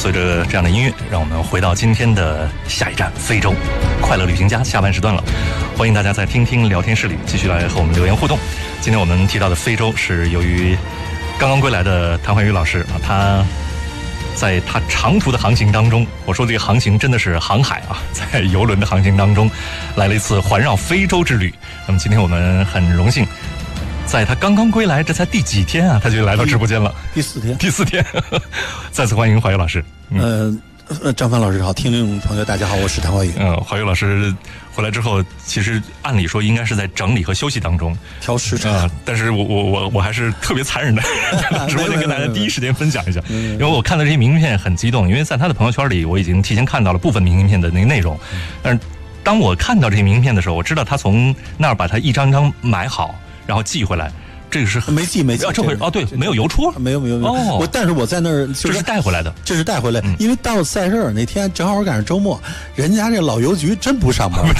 随着这样的音乐，让我们回到今天的下一站非洲。快乐旅行家下半时段了，欢迎大家在听听聊天室里继续来和我们留言互动。今天我们提到的非洲是由于刚刚归来的谭怀宇老师啊，他在他长途的航行当中，我说这个航行真的是航海啊，在邮轮的航行当中来了一次环绕非洲之旅。那么今天我们很荣幸，在他刚刚归来，这才第几天啊，他就来到直播间了。 第4 天，再次欢迎怀宇老师。 张帆老师好，听众朋友大家好，我是谭怀宇。 怀宇老师回来之后，其实按理说应该是在整理和休息当中调时差， 但是我还是特别残忍的直播间跟大家第一时间分享一下，因为我看到这些明信片很激动，因为在他的朋友圈里我已经提前看到了部分明信片的那个内容，但是当我看到这些明信片的时候，我知道他从那儿把它一张张买好，然后寄回来。这个是没寄这回对，没有邮戳， 没有哦。但是我在那儿这是带回来的， 这是带回来，因为到塞舌尔那天正好我赶上周末，人家这老邮局真不上班。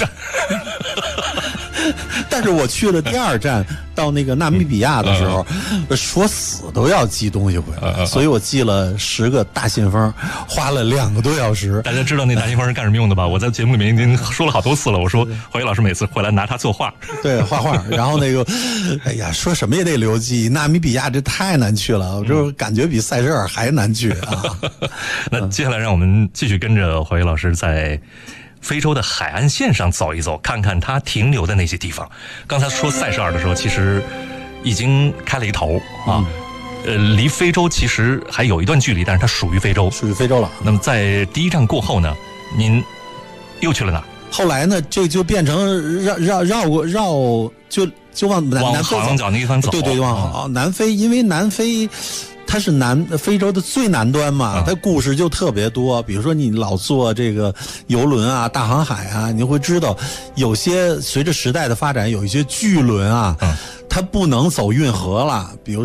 但是我去了第2站，到那个纳米比亚的时候，说死都要寄东西回来，所以我寄了10个大信封，花了2个多小时。 大家知道那大信封是干什么用的吧？我在节目里面已经说了好多次了，我说怀宇老师每次回来拿它作画， 对，画画。然后那个，哎呀，说什么也得留记，纳米比亚这太难去了，我就感觉比塞舌尔还难去啊。 那接下来让我们继续跟着怀宇老师在非洲的海岸线上走一走，看看他停留的那些地方。刚才说塞舌尔的时候，其实已经开了一头啊，离非洲其实还有一段距离，但是它属于非洲了。 那么在第1站过后呢，您又去了哪？ 后来呢，这就变成绕就往南非好望角那地方走。 对，往南非，因为南非它是非洲的最南端嘛，它故事就特别多。比如说你老坐这个游轮啊、大航海啊，你会知道有些随着时代的发展，有一些巨轮啊，它不能走运河了，比如